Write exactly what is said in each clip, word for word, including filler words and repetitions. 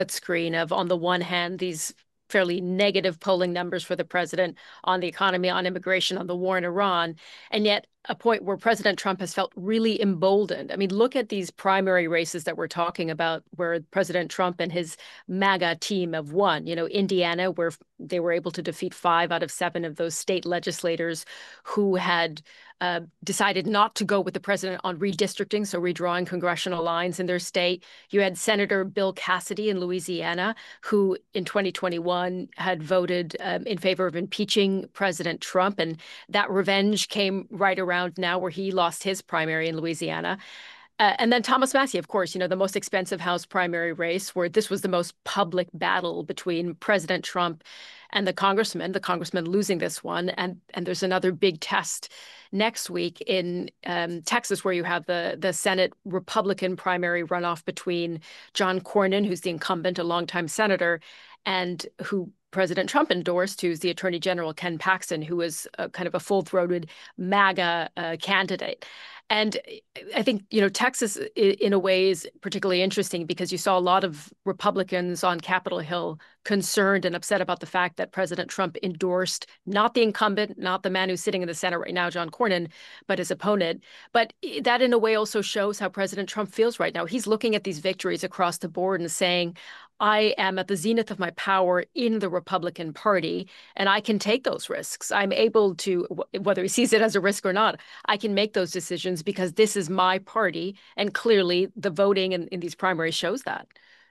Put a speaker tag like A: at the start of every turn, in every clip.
A: screen of, on the one hand, these fairly negative polling numbers for the president on the economy, on immigration, on the war in Iran, and yet a point where President Trump has felt really emboldened. I mean, look at these primary races that we're talking about, where President Trump and his MAGA team have won. You know, Indiana, where they were able to defeat five out of seven of those state legislators who had uh, decided not to go with the president on redistricting, so redrawing congressional lines in their state. You had Senator Bill Cassidy in Louisiana, who in twenty twenty-one had voted um, in favor of impeaching President Trump. And that revenge came right around now, where he lost his primary in Louisiana. Uh, and then Thomas Massie, of course, you know, the most expensive House primary race, where this was the most public battle between President Trump and the congressman, the congressman losing this one. And and there's another big test next week in um, Texas, where you have the, the Senate Republican primary runoff between John Cornyn, who's the incumbent, a longtime senator, and who President Trump endorsed, who's the Attorney General, Ken Paxton, who was a, kind of a full-throated MAGA uh, candidate. And I think, you know, Texas, in a way, is particularly interesting because you saw a lot of Republicans on Capitol Hill concerned and upset about the fact that President Trump endorsed not the incumbent, not the man who's sitting in the Senate right now, John Cornyn, but his opponent. But that, in a way, also shows how President Trump feels right now. He's looking at these victories across the board and saying, I am at the zenith of my power in the Republican Party, and I can take those risks. I'm able to, whether he sees it as a risk or not, I can make those decisions because this is my party. And clearly, the voting in, in these primaries shows that.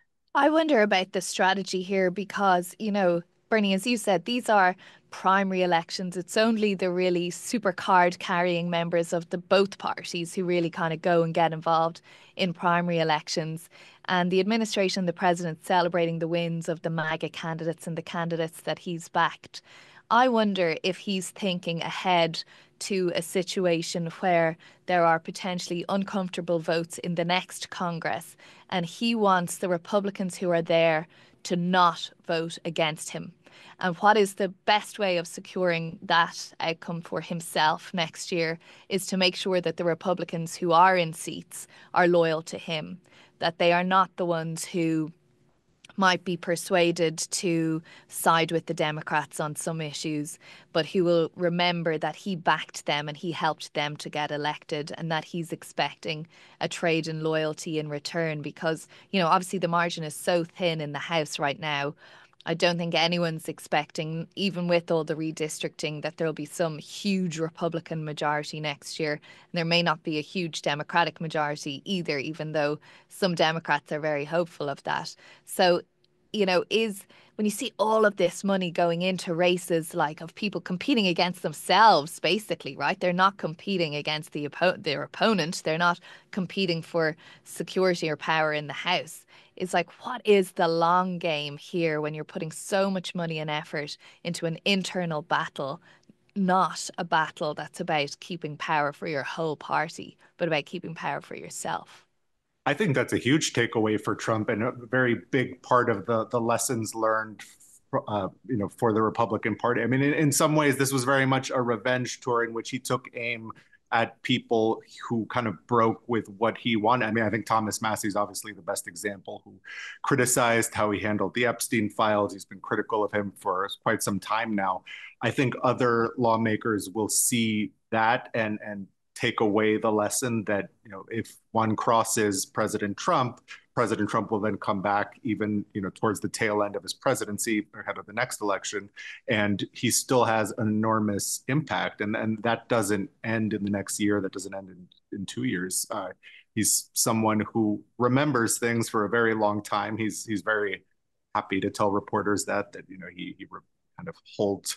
B: I wonder about the strategy here because, you know, Bernie, as you said, these are primary elections. It's only the really super card carrying members of the both parties who really kind of go and get involved in primary elections. And the administration, the president celebrating the wins of the MAGA candidates and the candidates that he's backed. I wonder if he's thinking ahead to a situation where there are potentially uncomfortable votes in the next Congress, and he wants the Republicans who are there to not vote against him. And what is the best way of securing that outcome for himself next year is to make sure that the Republicans who are in seats are loyal to him, that they are not the ones who might be persuaded to side with the Democrats on some issues, but who will remember that he backed them and he helped them to get elected, and that he's expecting a trade in loyalty in return. Because, you know, obviously the margin is so thin in the House right now. I don't think anyone's expecting, even with all the redistricting, that there'll be some huge Republican majority next year. And there may not be a huge Democratic majority either, even though some Democrats are very hopeful of that. So, you know, is when you see all of this money going into races like of people competing against themselves, basically, right? They're not competing against the oppo- their opponent. They're not competing for security or power in the House. It's like, what is the long game here when you're putting so much money and effort into an internal battle, not a battle that's about keeping power for your whole party, but about keeping power for yourself?
C: I think that's a huge takeaway for Trump and a very big part of the the lessons learned, uh, you know, for the Republican Party. I mean, in, in some ways, this was very much a revenge tour in which he took aim at people who kind of broke with what he wanted. I mean, I think Thomas Massie is obviously the best example, who criticized how he handled the Epstein files. He's been critical of him for quite some time now. I think other lawmakers will see that and and take away the lesson that, you know, if one crosses President Trump, President Trump will then come back even, you know, towards the tail end of his presidency ahead of the next election. And he still has an enormous impact. And, and that doesn't end in the next year. That doesn't end in, in two years. Uh, he's someone who remembers things for a very long time. He's he's very happy to tell reporters that, that, you know, he, he kind of holds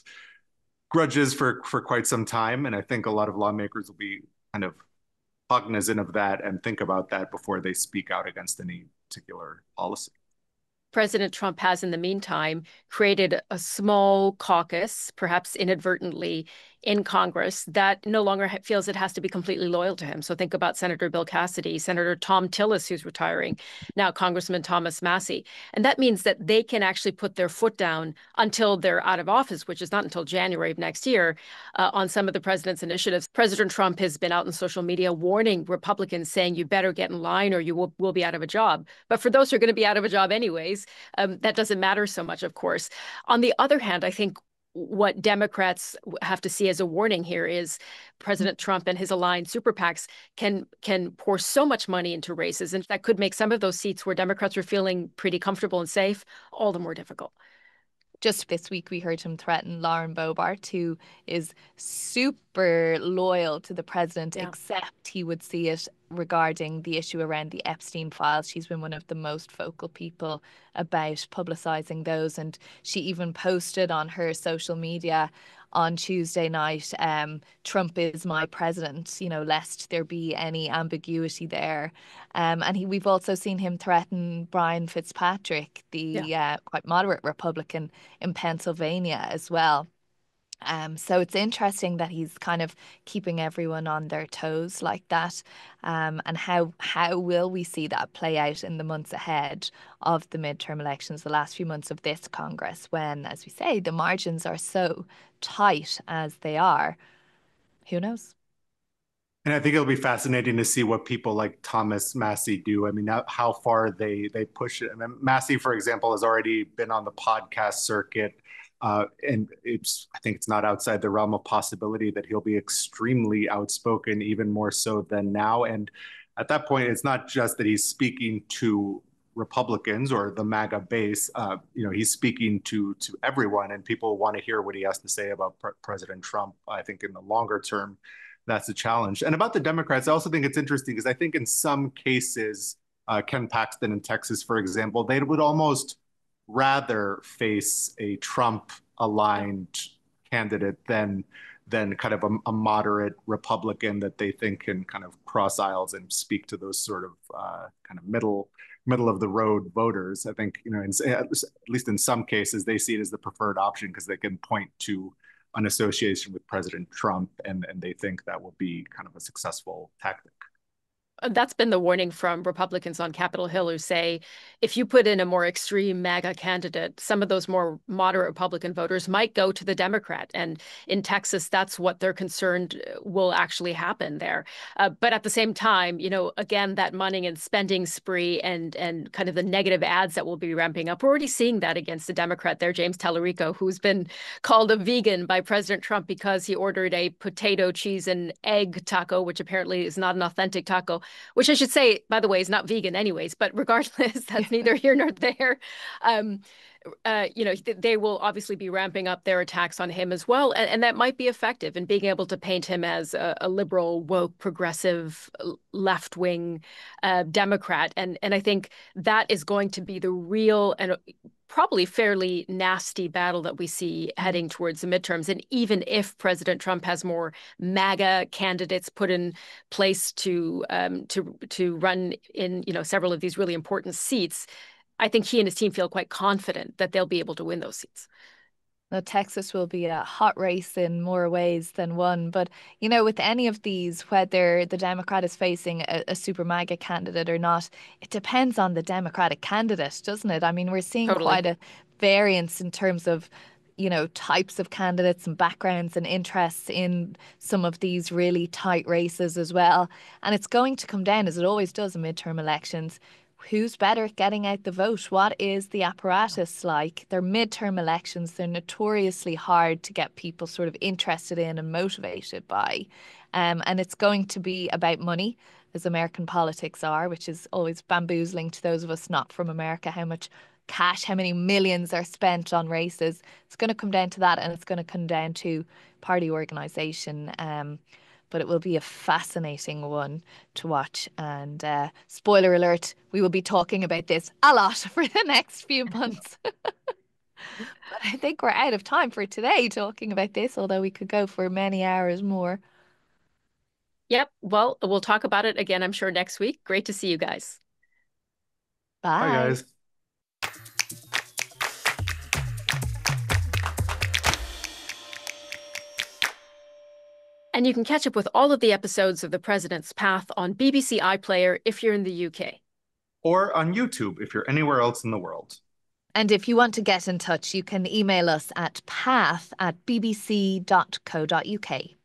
C: grudges for, for quite some time. And I think a lot of lawmakers will be kind of cognizant of that and think about that before they speak out against any particular policy.
A: President Trump has, in the meantime, created a small caucus, perhaps inadvertently, in Congress that no longer feels it has to be completely loyal to him. So think about Senator Bill Cassidy, Senator Thom Tillis, who's retiring, now Congressman Thomas Massie. And that means that they can actually put their foot down until they're out of office, which is not until January of next year, uh, on some of the president's initiatives. President Trump has been out in social media warning Republicans, saying you better get in line or you will, will be out of a job. But for those who are going to be out of a job anyways, um, that doesn't matter so much, of course. On the other hand, I think what Democrats have to see as a warning here is President Trump and his aligned super PACs can can pour so much money into races, and that could make some of those seats where Democrats were feeling pretty comfortable and safe all the more difficult.
B: Just this week, we heard him threaten Lauren Boebert, who is super loyal to the president, yeah. except he would see it regarding the issue around the Epstein files. She's been one of the most vocal people about publicizing those. And she even posted on her social media on Tuesday night, um, Trump is my president, you know, lest there be any ambiguity there. Um, and he, we've also seen him threaten Brian Fitzpatrick, the yeah. uh, quite moderate Republican in Pennsylvania as well. Um, so it's interesting that he's kind of keeping everyone on their toes like that. Um, and how how will we see that play out in the months ahead of the midterm elections, the last few months of this Congress, when, as we say, the margins are so tight as they are? Who knows?
C: And I think it'll be fascinating to see what people like Thomas Massie do. I mean, how far they they push it. I mean, Massie, for example, has already been on the podcast circuit. Uh, and it's, I think it's not outside the realm of possibility that he'll be extremely outspoken, even more so than now. And at that point, it's not just that he's speaking to Republicans or the MAGA base. Uh, you know, he's speaking to to everyone, and people want to hear what he has to say about Pre- President Trump. I think in the longer term, that's a challenge. And about the Democrats, I also think it's interesting because I think in some cases, uh, Ken Paxton in Texas, for example, they would almost rather face a Trump-aligned candidate than than kind of a, a moderate Republican that they think can kind of cross aisles and speak to those sort of uh, kind of middle middle of the road voters. I think, you know, in, at least in some cases, they see it as the preferred option because they can point to an association with President Trump, and and they think that will be kind of a successful tactic.
A: That's been the warning from Republicans on Capitol Hill, who say if you put in a more extreme MAGA candidate, some of those more moderate Republican voters might go to the Democrat. And in Texas, that's what they're concerned will actually happen there. Uh, but at the same time, you know, again, that money and spending spree and and kind of the negative ads that will be ramping up. We're already seeing that against the Democrat there, James Tallarico, who's been called a vegan by President Trump because he ordered a potato, cheese, and egg taco, which apparently is not an authentic taco. Which I should say, by the way, is not vegan anyways, but regardless, that's neither here nor there. Um, uh, you know, they will obviously be ramping up their attacks on him as well. And, and that might be effective in being able to paint him as a, a liberal, woke, progressive, left-wing uh, Democrat. And, and I think that is going to be the real and probably fairly nasty battle that we see heading towards the midterms. And even if President Trump has more MAGA candidates put in place to um, to to run in, you know, several of these really important seats, I think he and his team feel quite confident that they'll be able to win those seats.
B: Now, Texas will be a hot race in more ways than one. But, you know, with any of these, whether the Democrat is facing a, a super MAGA candidate or not, it depends on the Democratic candidate, doesn't it? I mean, we're seeing totally. quite a variance in terms of, you know, types of candidates and backgrounds and interests in some of these really tight races as well. And it's going to come down, as it always does in midterm elections, who's better at getting out the vote? What is the apparatus like? They're midterm elections. They're notoriously hard to get people sort of interested in and motivated by. Um, and it's going to be about money, as American politics are, which is always bamboozling to those of us not from America, how much cash, how many millions are spent on races. It's going to come down to that, and it's going to come down to party organisation. Um, But it will be a fascinating one to watch. And uh, spoiler alert, we will be talking about this a lot for the next few months. But I think we're out of time for today talking about this, although we could go for many hours more.
A: Yep. Well, we'll talk about it again, I'm sure, next week. Great to see you guys.
B: Bye.
C: Bye, guys.
A: And you can catch up with all of the episodes of The President's Path on B B C iPlayer if you're in the U K.
C: Or on YouTube if you're anywhere else in the world.
B: And if you want to get in touch, you can email us at path at b b c dot co dot u k.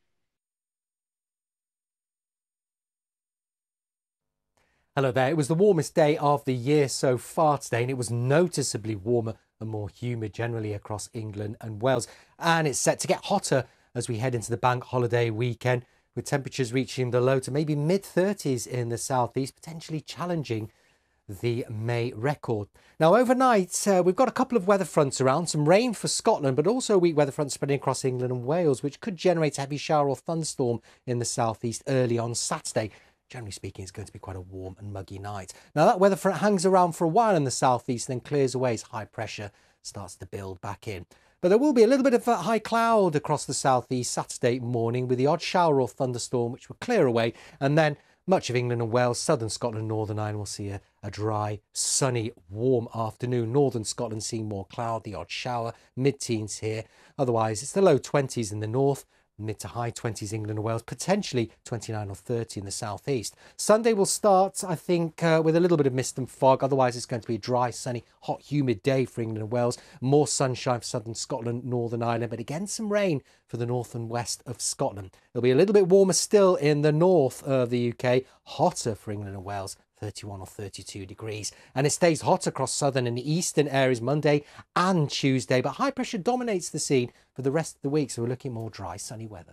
D: Hello there. It was the warmest day of the year so far today, and it was noticeably warmer and more humid generally across England and Wales. And it's set to get hotter as we head into the bank holiday weekend, with temperatures reaching the low to maybe mid thirties in the southeast, potentially challenging the May record. Now, overnight, uh, we've got a couple of weather fronts around, some rain for Scotland, but also a weak weather front spreading across England and Wales, which could generate a heavy shower or thunderstorm in the southeast early on Saturday. Generally speaking, it's going to be quite a warm and muggy night. Now, that weather front hangs around for a while in the southeast, then clears away as high pressure starts to build back in. But there will be a little bit of a high cloud across the southeast Saturday morning, with the odd shower or thunderstorm, which will clear away. And then much of England and Wales, southern Scotland, Northern Ireland will see a, a dry, sunny, warm afternoon. Northern Scotland seeing more cloud, the odd shower, mid-teens here. Otherwise, it's the low twenties in the north, mid to high twenties England and Wales, potentially twenty-nine or thirty in the southeast. Sunday will start, I think, uh, with a little bit of mist and fog. Otherwise, it's going to be a dry, sunny, hot, humid day for England and Wales. More sunshine for southern Scotland, Northern Ireland, but again, some rain for the north and west of Scotland. It'll be a little bit warmer still in the north of the U K, hotter for England and Wales, thirty-one or thirty-two degrees. And it stays hot across southern and eastern areas Monday and Tuesday, but high pressure dominates the scene for the rest of the week, so we're looking at more dry, sunny weather.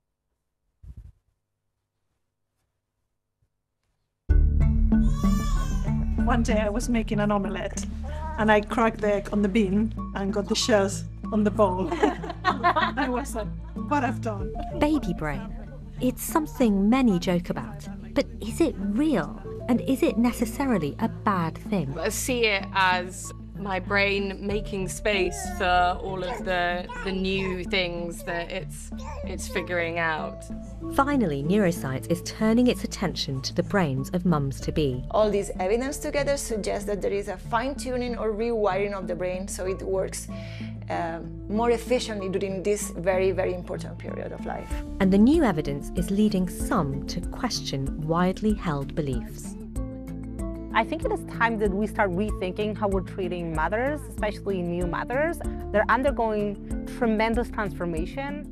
E: One day I was making an omelette and I cracked the egg on the bean and got the shells on the bowl. I was like, what I've done.
F: Baby brain. It's something many joke about, but is it real? And is it necessarily a bad thing?
G: I see it as my brain making space for all of the the new things that it's it's figuring out.
F: Finally, neuroscience is turning its attention to the brains of mums-to-be.
H: All this evidence together suggests that there is a fine-tuning or rewiring of the brain so it works um, more efficiently during this very, very important period of life.
F: And the new evidence is leading some to question widely held beliefs.
I: I think it is time that we start rethinking how we're treating mothers, especially new mothers. They're undergoing tremendous transformation.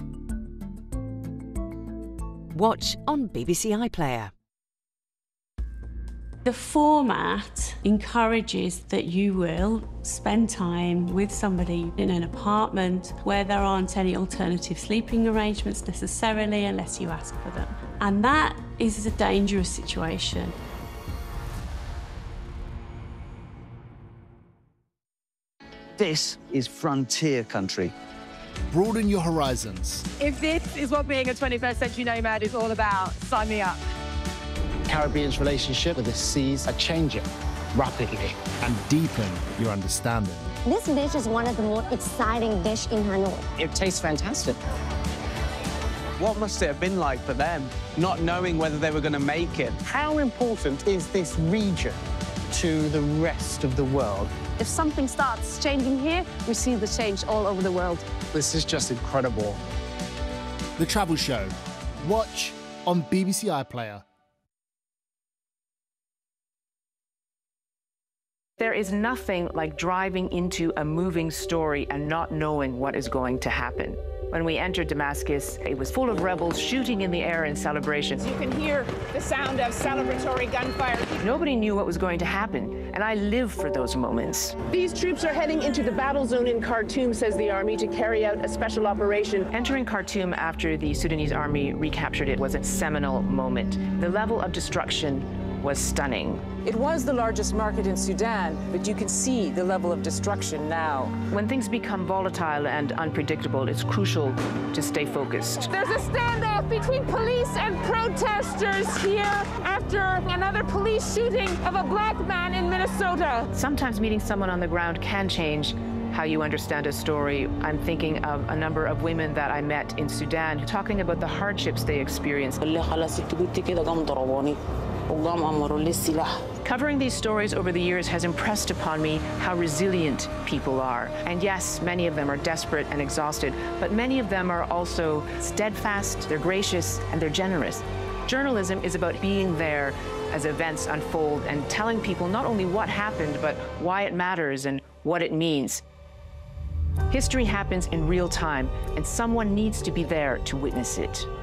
J: Watch on B B C iPlayer.
K: The format encourages that you will spend time with somebody in an apartment where there aren't any alternative sleeping arrangements necessarily unless you ask for them. And that is a dangerous situation.
L: This is frontier country.
M: Broaden your horizons.
N: If this is what being a twenty-first century nomad is all about, sign me up.
M: Caribbean's relationship with the seas are changing rapidly and deepen your understanding.
O: This dish is one of the most exciting dishes in Hanoi.
L: It tastes fantastic.
P: What must it have been like for them, not knowing whether they were going to make it?
Q: How important is this region to the rest of the world?
R: If something starts changing here, we see the change all over the world.
M: This is just incredible. The Travel Show. Watch on B B C iPlayer.
S: There is nothing like driving into a moving story and not knowing what is going to happen. When we entered Damascus, it was full of rebels shooting in the air in celebration.
T: You can hear the sound of celebratory gunfire.
S: Nobody knew what was going to happen, and I live for those moments.
T: These troops are heading into the battle zone in Khartoum, says the army, to carry out a special operation.
S: Entering Khartoum after the Sudanese army recaptured it was a seminal moment. The level of destruction was stunning.
U: It was the largest market in Sudan, but you can see the level of destruction now.
S: When things become volatile and unpredictable, it's crucial to stay focused.
T: There's a standoff between police and protesters here after another police shooting of a black man in Minnesota.
S: Sometimes meeting someone on the ground can change how you understand a story. I'm thinking of a number of women that I met in Sudan talking about the hardships they experienced. Covering these stories over the years has impressed upon me how resilient people are. And yes, many of them are desperate and exhausted, but many of them are also steadfast, they're gracious, and they're generous. Journalism is about being there as events unfold and telling people not only what happened, but why it matters and what it means. History happens in real time, and someone needs to be there to witness it.